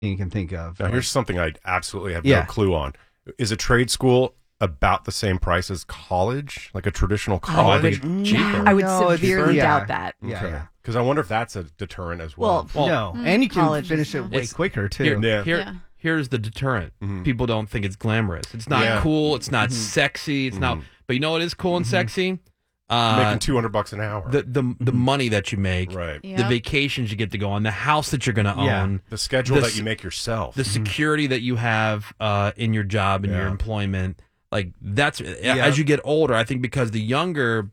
you can think of. Now, here's something I absolutely have no clue on. Is a trade school about the same price as college, like a traditional college? Cheaper. I would severely doubt that. Yeah. Because I wonder if that's a deterrent as well. Well, no. And you can finish it way quicker, too. Here's the deterrent. People don't think it's glamorous. It's not cool. It's not sexy. It's not. But you know what is cool and sexy? Making $200 an hour. The money that you make, right? The vacations you get to go on, the house that you're going to own, the schedule that you make yourself, the security that you have in your job and your employment. Like that's as you get older, I think because the younger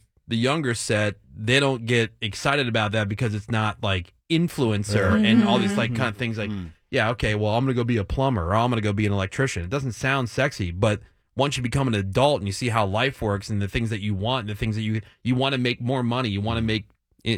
set, they don't get excited about that because it's not like influencer and all these like kind of things like yeah, okay, well I'm gonna go be a plumber or I'm gonna go be an electrician. It doesn't sound sexy, but once you become an adult and you see how life works and the things that you want and the things that you want to make more money, you want to make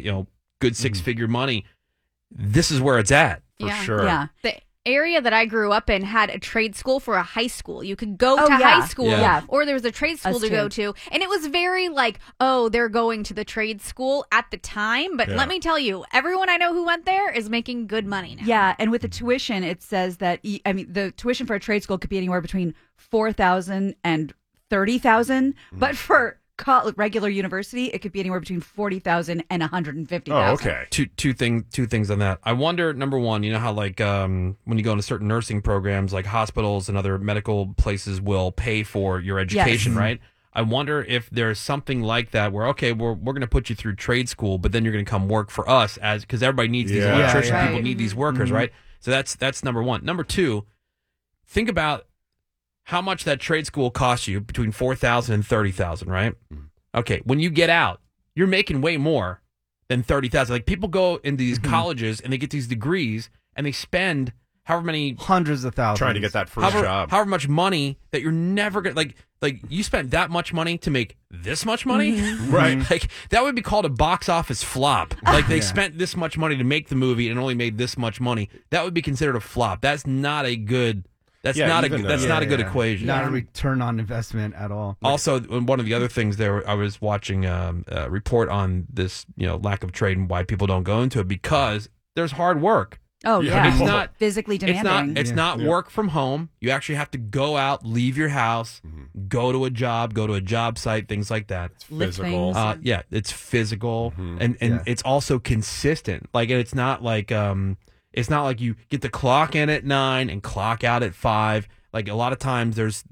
good 6-figure money, this is where it's at for sure. Yeah. The area that I grew up in had a trade school for a high school. You could go to high school or there was a trade school to go to. And it was very like, oh, they're going to the trade school at the time. But let me tell you, everyone I know who went there is making good money now. Yeah. And with the tuition, it says that, the tuition for a trade school could be anywhere between $4,000 and $30,000. But for regular university, it could be anywhere between $40,000 and $150,000. Oh, okay. Two things on that. I wonder, number one, you know how like when you go into certain nursing programs, like hospitals and other medical places will pay for your education, right? I wonder if there's something like that where we're going to put you through trade school, but then you're going to come work for us because everybody needs these electricians. People need these workers, right? So that's number one. Number two, think about how much that trade school costs you between $4,000 and $30,000, right? Okay, when you get out, you're making way more than $30,000. Like people go into these colleges and they get these degrees and they spend however many hundreds of thousands trying to get that first job. However much money that you're never gonna like you spent that much money to make this much money, right? Like that would be called a box office flop. Like they spent this much money to make the movie and only made this much money. That would be considered a flop. That's not a good. That's not a good equation. Not a return on investment at all. Also, one of the other things there, I was watching a report on this, lack of trade and why people don't go into it because there's hard work. Oh yeah, it's not physically demanding. It's not work from home. You actually have to go out, leave your house, go to a job site, things like that. It's physical. It's physical, and it's also consistent. Like, and it's not like you get to clock in at 9 and clock out at 5. Like a lot of times there's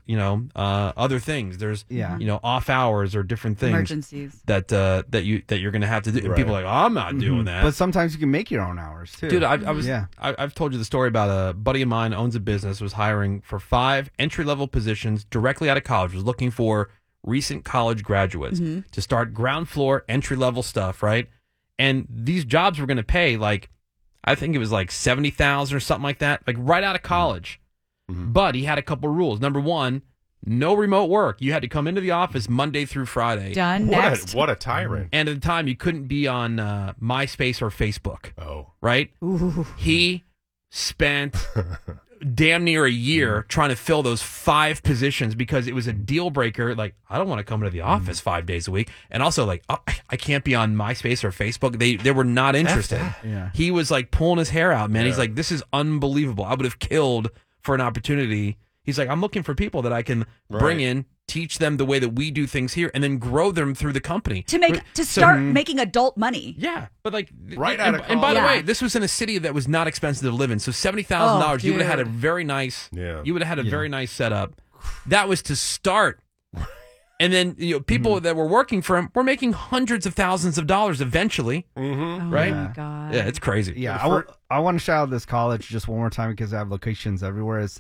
other things. There's off hours or different things, emergencies that you're gonna have to do. And people are like, oh, I'm not doing that. But sometimes you can make your own hours too. Dude, I've told you the story about a buddy of mine owns a business, was hiring for 5 entry-level positions directly out of college, was looking for recent college graduates to start ground floor entry-level stuff, right? And these jobs were going to pay like, I think it was like $70,000 or something like that, like right out of college. But he had a couple rules. Number one, no remote work. You had to come into the office Monday through Friday. Done. Next. What a tyrant. And at the time, you couldn't be on MySpace or Facebook. Oh. Right? Ooh. He spent damn near a year trying to fill those 5 positions because it was a deal breaker. Like, I don't want to come into the office 5 days a week. And also, like, I can't be on MySpace or Facebook. They were not interested. Yeah. He was like pulling his hair out, man. He's like, this is unbelievable. I would have killed for an opportunity. He's like, I'm looking for people that I can bring in, teach them the way that we do things here, and then grow them through the company to start making adult money. Yeah, but like out of college. And by the way, this was in a city that was not expensive to live in. So $70,000, you would have had a very nice. You would have had a very nice setup. That was to start. And then people that were working for him were making hundreds of thousands of dollars eventually, right? Oh my God. Yeah, it's crazy. Yeah, I want to shout out this college just one more time because I have locations everywhere. It's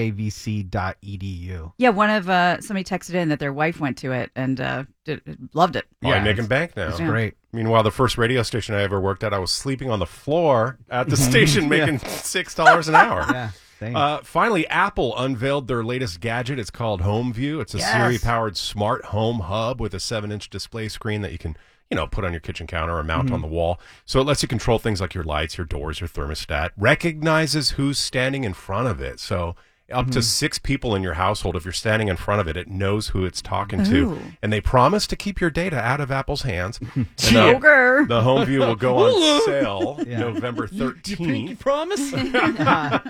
sjvc.edu. Yeah, one of somebody texted in that their wife went to it and loved it. I'm making bank now. It's great. Meanwhile, the first radio station I ever worked at, I was sleeping on the floor at the station making $6 an hour. Yeah. Finally, Apple unveiled their latest gadget. It's called HomeView. It's a Siri-powered smart home hub with a 7-inch display screen that you can, put on your kitchen counter or mount on the wall. So it lets you control things like your lights, your doors, your thermostat. Recognizes who's standing in front of it. So up to 6 people in your household. If you're standing in front of it, it knows who it's talking to. And they promise to keep your data out of Apple's hands. And the Home View will go on sale November 13th. You promise?